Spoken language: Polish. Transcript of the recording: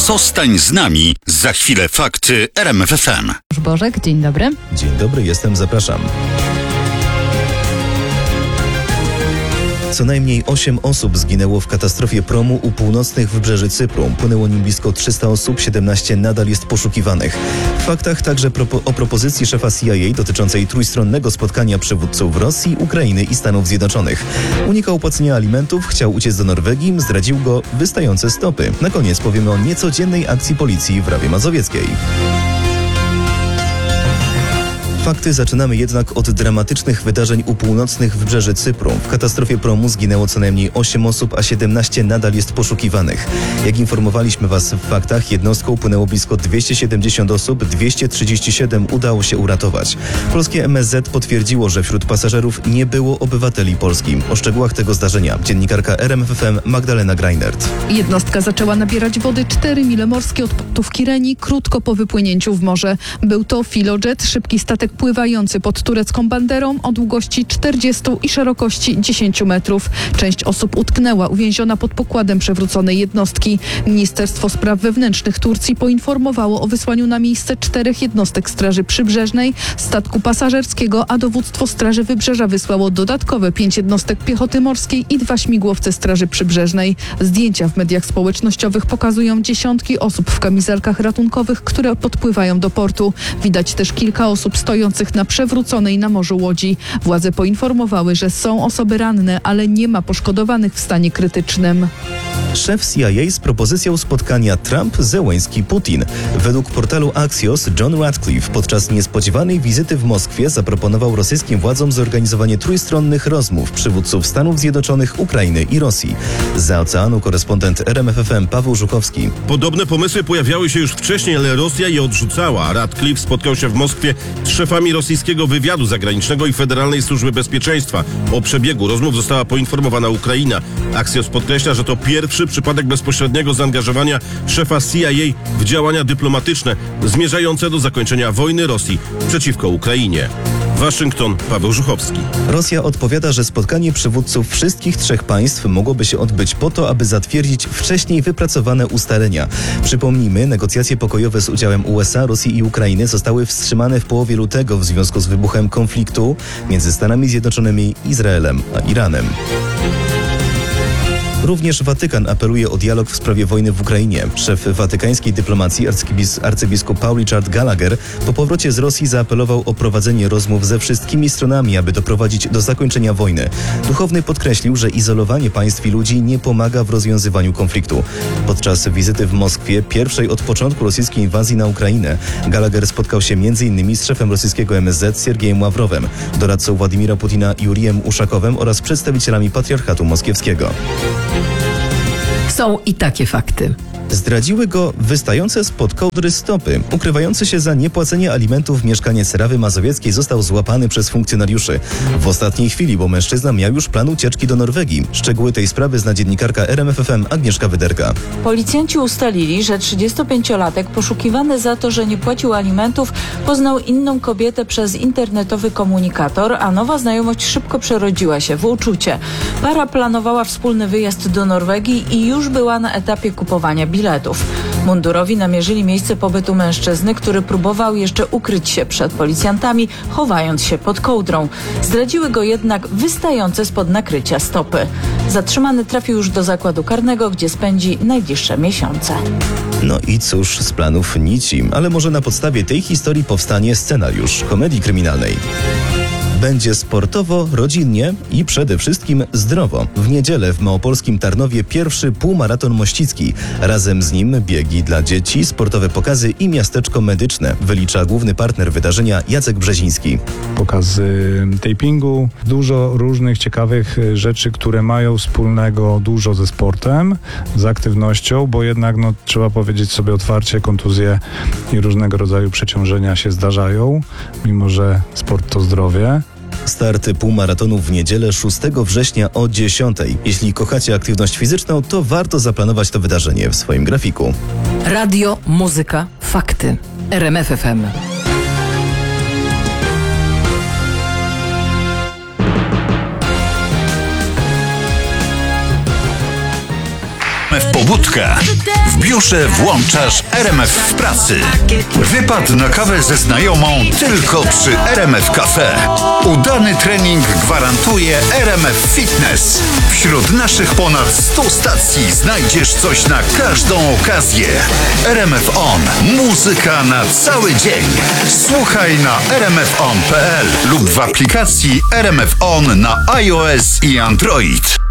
Zostań z nami. Za chwilę fakty RMF FM. Bożek, dzień dobry. Dzień dobry, jestem, zapraszam. Co najmniej 8 osób zginęło w katastrofie promu u północnych wybrzeży Cypru. Płynęło nim blisko 300 osób, 17 nadal jest poszukiwanych. W faktach także o propozycji szefa CIA dotyczącej trójstronnego spotkania przywódców Rosji, Ukrainy i Stanów Zjednoczonych. Unikał płacenia alimentów, chciał uciec do Norwegii, zdradził go wystające stopy. Na koniec powiemy o niecodziennej akcji policji w Rawie Mazowieckiej. Fakty zaczynamy jednak od dramatycznych wydarzeń u północnych wybrzeży Cypru. W katastrofie promu zginęło co najmniej 8 osób, a 17 nadal jest poszukiwanych. Jak informowaliśmy Was w faktach, jednostką płynęło blisko 270 osób, 237 udało się uratować. Polskie MSZ potwierdziło, że wśród pasażerów nie było obywateli Polski. O szczegółach tego zdarzenia dziennikarka RMF FM Magdalena Greinert. Jednostka zaczęła nabierać wody 4 mile morskie od portu w Kireni krótko po wypłynięciu w morze. Był to Filojet, szybki statek pływający pod turecką banderą o długości 40 i szerokości 10 metrów. Część osób utknęła uwięziona pod pokładem przewróconej jednostki. Ministerstwo Spraw Wewnętrznych Turcji poinformowało o wysłaniu na miejsce 4 jednostek Straży Przybrzeżnej, statku pasażerskiego, a dowództwo Straży Wybrzeża wysłało dodatkowe 5 jednostek piechoty morskiej i 2 śmigłowce Straży Przybrzeżnej. Zdjęcia w mediach społecznościowych pokazują dziesiątki osób w kamizelkach ratunkowych, które podpływają do portu. Widać też kilka osób stojących na przewróconej na morzu łodzi. Władze poinformowały, że są osoby ranne, ale nie ma poszkodowanych w stanie krytycznym. Szef CIA z propozycją spotkania Trump-Zełenski-Putin. Według portalu Axios John Ratcliffe podczas niespodziewanej wizyty w Moskwie zaproponował rosyjskim władzom zorganizowanie trójstronnych rozmów przywódców Stanów Zjednoczonych, Ukrainy i Rosji. Zza oceanu korespondent RMF FM Paweł Żuchowski. Podobne pomysły pojawiały się już wcześniej, ale Rosja je odrzucała. Ratcliffe spotkał się w Moskwie z szefami rosyjskiego wywiadu zagranicznego i Federalnej Służby Bezpieczeństwa. O przebiegu rozmów została poinformowana Ukraina. Axios podkreśla, że to pierwszy przypadek bezpośredniego zaangażowania szefa CIA w działania dyplomatyczne zmierzające do zakończenia wojny Rosji przeciwko Ukrainie. Waszyngton, Paweł Żuchowski. Rosja odpowiada, że spotkanie przywódców wszystkich 3 państw mogłoby się odbyć po to, aby zatwierdzić wcześniej wypracowane ustalenia. Przypomnijmy, negocjacje pokojowe z udziałem USA, Rosji i Ukrainy zostały wstrzymane w połowie lutego w związku z wybuchem konfliktu między Stanami Zjednoczonymi, Izraelem a Iranem. Również Watykan apeluje o dialog w sprawie wojny w Ukrainie. Szef watykańskiej dyplomacji arcybiskup Paul Richard Gallagher po powrocie z Rosji zaapelował o prowadzenie rozmów ze wszystkimi stronami, aby doprowadzić do zakończenia wojny. Duchowny podkreślił, że izolowanie państw i ludzi nie pomaga w rozwiązywaniu konfliktu. Podczas wizyty w Moskwie, pierwszej od początku rosyjskiej inwazji na Ukrainę, Gallagher spotkał się m.in. z szefem rosyjskiego MSZ Siergiejem Ławrowem, doradcą Władimira Putina Jurijem Uszakowem oraz przedstawicielami Patriarchatu Moskiewskiego. Są i takie fakty. Zdradziły go wystające spod kołdry stopy. Ukrywający się za niepłacenie alimentów mieszkaniec Rawy Mazowieckiej został złapany przez funkcjonariuszy. W ostatniej chwili, bo mężczyzna miał już plan ucieczki do Norwegii. Szczegóły tej sprawy zna dziennikarka RMF FM Agnieszka Wyderka. Policjanci ustalili, że 35-latek poszukiwany za to, że nie płacił alimentów, poznał inną kobietę przez internetowy komunikator, a nowa znajomość szybko przerodziła się w uczucie. Para planowała wspólny wyjazd do Norwegii i już była na etapie kupowania biletów. Mundurowi namierzyli miejsce pobytu mężczyzny, który próbował jeszcze ukryć się przed policjantami, chowając się pod kołdrą. Zdradziły go jednak wystające spod nakrycia stopy. Zatrzymany trafił już do zakładu karnego, gdzie spędzi najbliższe miesiące. No i cóż, z planów nici, ale może na podstawie tej historii powstanie scenariusz komedii kryminalnej. Będzie sportowo, rodzinnie i przede wszystkim zdrowo. W niedzielę w małopolskim Tarnowie pierwszy półmaraton mościcki. Razem z nim biegi dla dzieci, sportowe pokazy i miasteczko medyczne, wylicza główny partner wydarzenia Jacek Brzeziński. Pokazy tapingu, dużo różnych ciekawych rzeczy, które mają wspólnego dużo ze sportem, z aktywnością, bo jednak trzeba powiedzieć sobie otwarcie, kontuzje i różnego rodzaju przeciążenia się zdarzają, mimo że sport to zdrowie. Start półmaratonu w niedzielę 6 września o 10. Jeśli kochacie aktywność fizyczną, to warto zaplanować to wydarzenie w swoim grafiku. Radio, muzyka, fakty. RMF FM. RMF Pobudka. W biurze włączasz RMF w pracy. Wypad na kawę ze znajomą tylko przy RMF Cafe. Udany trening gwarantuje RMF Fitness. Wśród naszych ponad 100 stacji znajdziesz coś na każdą okazję. RMF On. Muzyka na cały dzień. Słuchaj na rmfon.pl lub w aplikacji RMF On na iOS i Android.